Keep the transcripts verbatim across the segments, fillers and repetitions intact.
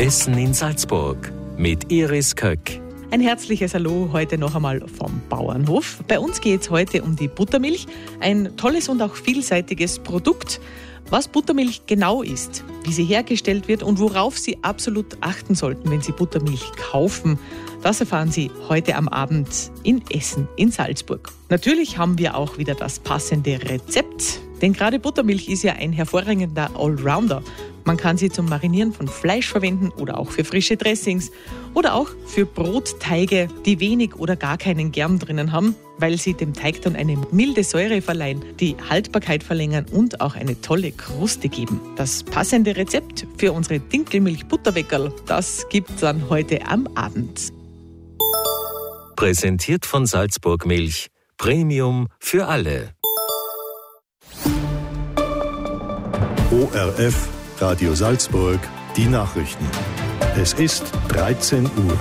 Essen in Salzburg mit Iris Köck. Ein herzliches Hallo heute noch einmal vom Bauernhof. Bei uns geht es heute um die Buttermilch, ein tolles und auch vielseitiges Produkt. Was Buttermilch genau ist, wie sie hergestellt wird und worauf Sie absolut achten sollten, wenn Sie Buttermilch kaufen, das erfahren Sie heute am Abend in Essen in Salzburg. Natürlich haben wir auch wieder das passende Rezept, denn gerade Buttermilch ist ja ein hervorragender Allrounder. Man kann sie zum Marinieren von Fleisch verwenden oder auch für frische Dressings oder auch für Brotteige, die wenig oder gar keinen Germ drinnen haben, weil sie dem Teig dann eine milde Säure verleihen, die Haltbarkeit verlängern und auch eine tolle Kruste geben. Das passende Rezept für unsere Dinkelmilch-Butterweckerl, das gibt's dann heute am Abend. Präsentiert von Salzburg Milch. Premium für alle. O R F Radio Salzburg, die Nachrichten. Es ist dreizehn Uhr.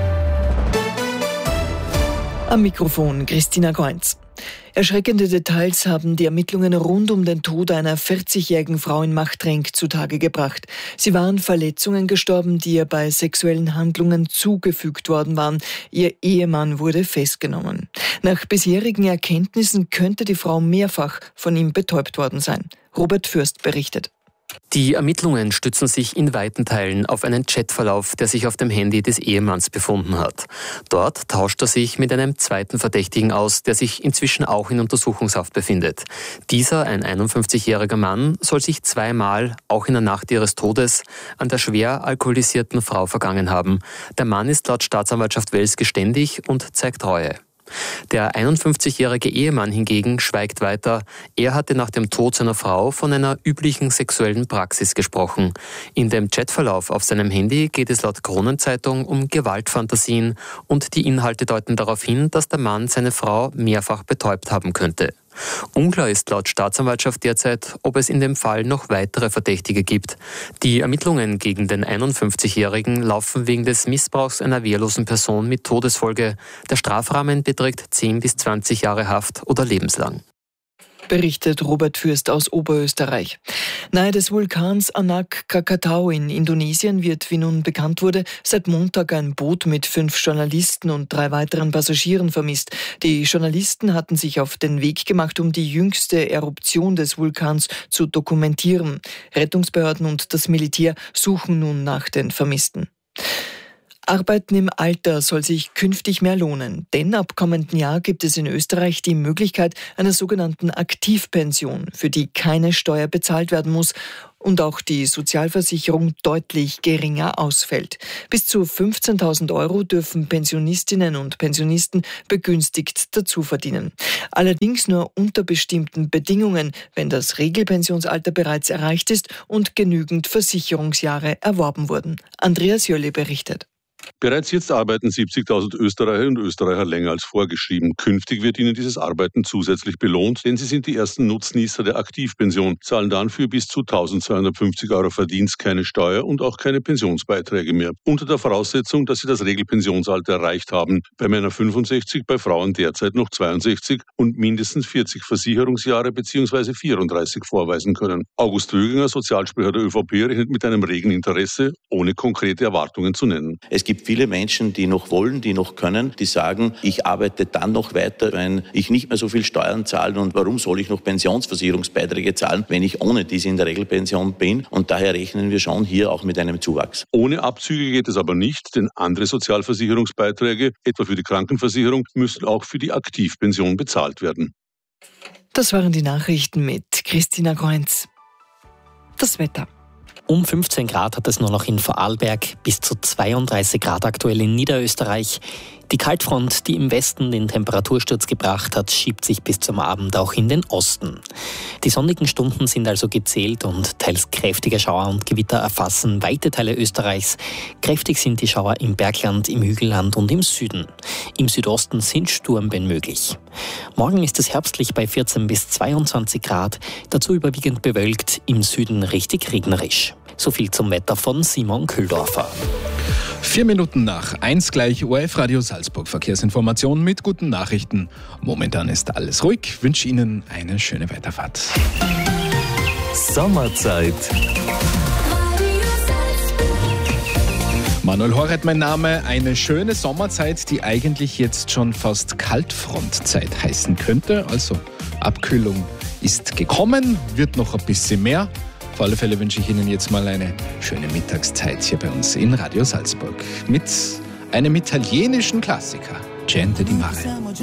Am Mikrofon Christina Goinz. Erschreckende Details haben die Ermittlungen rund um den Tod einer vierzigjährigen Frau in Machtrenk zutage gebracht. Sie war an Verletzungen gestorben, die ihr bei sexuellen Handlungen zugefügt worden waren. Ihr Ehemann wurde festgenommen. Nach bisherigen Erkenntnissen könnte die Frau mehrfach von ihm betäubt worden sein. Robert Fürst berichtet. Die Ermittlungen stützen sich in weiten Teilen auf einen Chatverlauf, der sich auf dem Handy des Ehemanns befunden hat. Dort tauscht er sich mit einem zweiten Verdächtigen aus, der sich inzwischen auch in Untersuchungshaft befindet. Dieser, ein einundfünfzigjähriger Mann, soll sich zweimal, auch in der Nacht ihres Todes, an der schwer alkoholisierten Frau vergangen haben. Der Mann ist laut Staatsanwaltschaft Wels geständig und zeigt Reue. Der einundfünfzigjährige Ehemann hingegen schweigt weiter. Er hatte nach dem Tod seiner Frau von einer üblichen sexuellen Praxis gesprochen. In dem Chatverlauf auf seinem Handy geht es laut Kronenzeitung um Gewaltfantasien und die Inhalte deuten darauf hin, dass der Mann seine Frau mehrfach betäubt haben könnte. Unklar ist laut Staatsanwaltschaft derzeit, ob es in dem Fall noch weitere Verdächtige gibt. Die Ermittlungen gegen den einundfünfzigjährigen laufen wegen des Missbrauchs einer wehrlosen Person mit Todesfolge. Der Strafrahmen beträgt zehn bis zwanzig Jahre Haft oder lebenslang. Berichtet Robert Fürst aus Oberösterreich. Nahe des Vulkans Anak Krakatau in Indonesien wird, wie nun bekannt wurde, seit Montag ein Boot mit fünf Journalisten und drei weiteren Passagieren vermisst. Die Journalisten hatten sich auf den Weg gemacht, um die jüngste Eruption des Vulkans zu dokumentieren. Rettungsbehörden und das Militär suchen nun nach den Vermissten. Arbeiten im Alter soll sich künftig mehr lohnen, denn ab kommenden Jahr gibt es in Österreich die Möglichkeit einer sogenannten Aktivpension, für die keine Steuer bezahlt werden muss und auch die Sozialversicherung deutlich geringer ausfällt. Bis zu fünfzehntausend Euro dürfen Pensionistinnen und Pensionisten begünstigt dazu verdienen. Allerdings nur unter bestimmten Bedingungen, wenn das Regelpensionsalter bereits erreicht ist und genügend Versicherungsjahre erworben wurden. Andreas Jölle berichtet. Bereits jetzt arbeiten siebzigtausend Österreicher und Österreicher länger als vorgeschrieben. Künftig wird ihnen dieses Arbeiten zusätzlich belohnt, denn sie sind die ersten Nutznießer der Aktivpension, zahlen dann für bis zu eintausendzweihundertfünfzig Euro Verdienst keine Steuer und auch keine Pensionsbeiträge mehr. Unter der Voraussetzung, dass sie das Regelpensionsalter erreicht haben. Bei Männern fünfundsechzig, bei Frauen derzeit noch zweiundsechzig und mindestens vierzig Versicherungsjahre bzw. vierunddreißig vorweisen können. August Wöginger, Sozialsprecher der ÖVP, rechnet mit einem regen Interesse, ohne konkrete Erwartungen zu nennen. Es gibt viele Menschen, die noch wollen, die noch können, die sagen, ich arbeite dann noch weiter, wenn ich nicht mehr so viel Steuern zahle und warum soll ich noch Pensionsversicherungsbeiträge zahlen, wenn ich ohne diese in der Regelpension bin, und daher rechnen wir schon hier auch mit einem Zuwachs. Ohne Abzüge geht es aber nicht, denn andere Sozialversicherungsbeiträge, etwa für die Krankenversicherung, müssen auch für die Aktivpension bezahlt werden. Das waren die Nachrichten mit Christina Goinz. Das Wetter. Um fünfzehn Grad hat es nur noch in Vorarlberg, bis zu zweiunddreißig Grad aktuell in Niederösterreich. Die Kaltfront, die im Westen den Temperatursturz gebracht hat, schiebt sich bis zum Abend auch in den Osten. Die sonnigen Stunden sind also gezählt und teils kräftige Schauer und Gewitter erfassen weite Teile Österreichs. Kräftig sind die Schauer im Bergland, im Hügelland und im Süden. Im Südosten sind Sturmböen möglich. Morgen ist es herbstlich bei vierzehn bis zweiundzwanzig Grad, dazu überwiegend bewölkt, im Süden richtig regnerisch. So viel zum Wetter von Simon Kühldorfer. Vier Minuten nach eins gleich O R F Radio Salzburg. Verkehrsinformation mit guten Nachrichten. Momentan ist alles ruhig. Ich wünsche Ihnen eine schöne Weiterfahrt. Sommerzeit. Manuel Horret mein Name. Eine schöne Sommerzeit, die eigentlich jetzt schon fast Kaltfrontzeit heißen könnte. Also Abkühlung ist gekommen, wird noch ein bisschen mehr. Auf alle Fälle wünsche ich Ihnen jetzt mal eine schöne Mittagszeit hier bei uns in Radio Salzburg mit einem italienischen Klassiker, Gente di Mare.